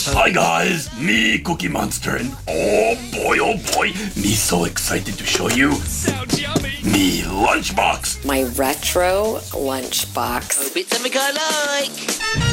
Hi guys, me Cookie Monster, and oh boy, me so excited to show you me lunchbox. My retro lunchbox. Hope it's something I like.